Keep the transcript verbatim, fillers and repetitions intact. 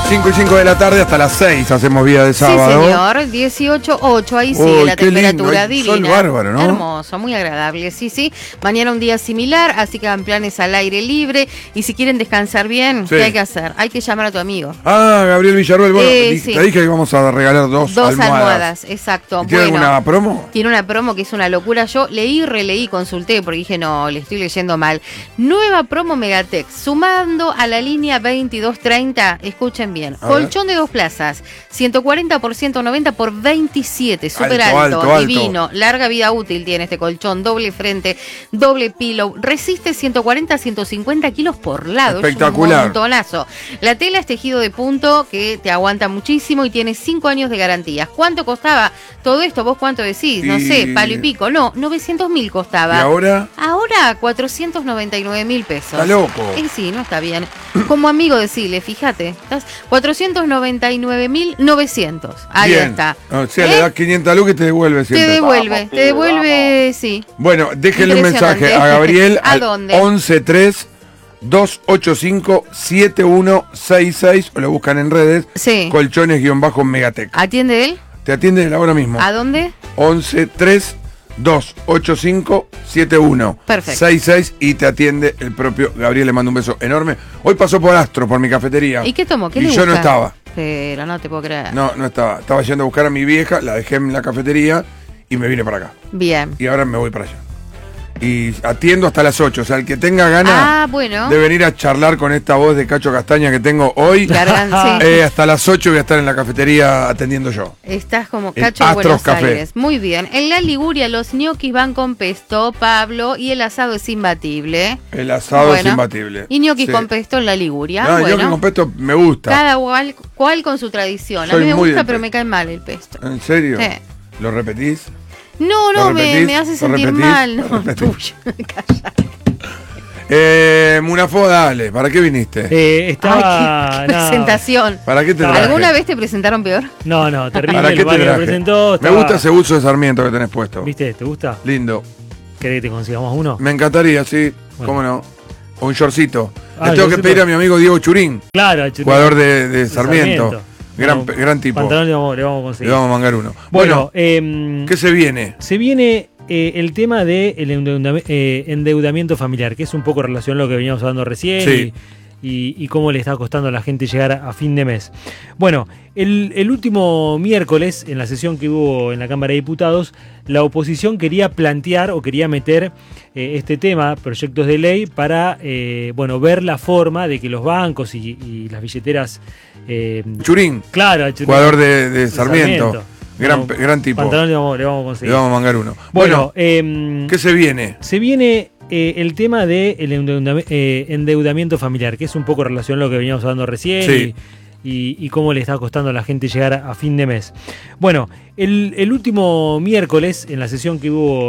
cinco y cinco de la tarde hasta las seis hacemos vida de sábado. Sí, señor, dieciocho ocho, ahí sí, Uy, la qué temperatura lindo. Sol divina. bárbaro, ¿no? Hermoso, muy agradable, sí, sí. Mañana un día similar, así que hagan planes al aire libre. Y si quieren descansar bien, Sí. ¿qué hay que hacer? Hay que llamar a tu amigo. Ah, Gabriel Villarroel, bueno, Eh, di- sí. te dije que vamos a regalar dos, Dos almohadas. almohadas, exacto. ¿Tiene Bueno, alguna promo? tiene una promo que es una locura. Yo leí, releí, consulté porque dije, no, le estoy leyendo mal. Nueva promo Megatex, sumando a la línea veintidós treinta, escuchen bien. A Colchón de dos plazas, ciento cuarenta por ciento noventa por veintisiete, súper Alto, alto, alto, alto. divino. Larga vida útil tiene este colchón, doble frente, doble pillow. Resiste ciento cuarenta a ciento cincuenta kilos por lado. Espectacular. Es un montonazo. La tela es tejido de punto que te aguanta muchísimo y tiene cinco años de garantías. ¿Cuánto costaba todo esto? ¿Vos cuánto decís? No Y- sé, palo y pico. No, novecientos mil costaba. ¿Y ahora? Ahora cuatrocientos noventa y nueve mil pesos. Está loco. Eh, sí, no está bien. Como amigo decirle, fíjate, estás cuatrocientos noventa y nueve mil novecientos. Ahí Bien. está. O sea, ¿Eh? le das quinientas lucas y te devuelve Te siempre. devuelve, Vamos, te pibe, devuelve, sí. Bueno, déjenle un Impresionante. mensaje a Gabriel ¿A al dónde? once tres dos ocho cinco siete uno seis seis o lo buscan en redes. Sí. Colchones-Megatec. ¿Atiende él? Te atiende ahora mismo. ¿A dónde? once tres dos ocho cinco siete uno seis seis y te atiende el propio Gabriel. Le mando un beso enorme. Hoy pasó por Astro, por mi cafetería. ¿Y qué tomó? ¿Qué y le yo no busca? estaba. Pero no te puedo creer. No, no estaba. Estaba yendo a buscar a mi vieja, la dejé en la cafetería y me vine para acá. Bien. Y ahora me voy para allá. Y atiendo hasta las ocho. O sea, el que tenga ganas Ah, bueno. de venir a charlar con esta voz de Cacho Castaña que tengo hoy, Largan, sí. eh, hasta las ocho voy a estar en la cafetería atendiendo yo. Estás como El Cacho en Astros Buenos Café. Aires. Muy bien. En la Liguria los ñoquis van con pesto, Pablo, y el asado es imbatible. El asado Bueno. es imbatible. Y ñoquis Sí. con pesto en la Liguria. No, bueno, yo que con pesto me gusta. cada cual, cual con su tradición. A Soy mí me muy gusta, del pero pesto. me cae mal el pesto. ¿En serio? Sí. ¿Lo repetís? No, ¿Lo no, me, repetís? me hace ¿Lo sentir repetís? mal. ¿Lo No, repetís? tuyo. Calla. Eh, Munafo, dale. ¿Para qué viniste? Eh, estaba. Ay, qué no, presentación. ¿Para qué te traje? ¿Alguna vez te presentaron peor? no, no, terrible. ¿Para qué El te Valle lo traje? presentó. Me estaba- gusta ese uso de Sarmiento que tenés puesto. ¿Viste? ¿Te gusta? Lindo. ¿Querés que te consigamos uno? Me encantaría, sí. Bueno. ¿Cómo no? O un shortcito. Ah, Le tengo que shortcito. pedir a mi amigo Diego Churín, Claro, el Churri- jugador de, de Sarmiento. Sarmiento. Gran, Bueno, gran tipo. Pantalón le vamos, le vamos a conseguir. Le vamos a mangar uno. Bueno, Bueno, em, ¿qué se viene? se viene eh, el tema del de endeudam- eh, endeudamiento familiar, que es un poco relacionado a lo que veníamos hablando recién Sí. y, y- y cómo le está costando a la gente llegar a, a fin de mes. Bueno, el, el último miércoles, en la sesión que hubo en la Cámara de Diputados, la oposición quería plantear o quería meter eh, este tema, proyectos de ley, para eh, bueno, ver la forma de que los bancos y, y las billeteras... eh, Churín, claro, el Churri- jugador de, de de Sarmiento. Gran, Bueno, gran tipo. Pantalón le vamos, le vamos a conseguir. Le vamos a mangar uno. Bueno, Bueno, em, ¿qué se viene? se viene eh, el tema del de endeudam- eh, endeudamiento familiar, que es un poco relacionado a lo que veníamos hablando recién Sí. y, y- y cómo le está costando a la gente llegar a, a fin de mes. Bueno, el, el último miércoles, en la sesión que hubo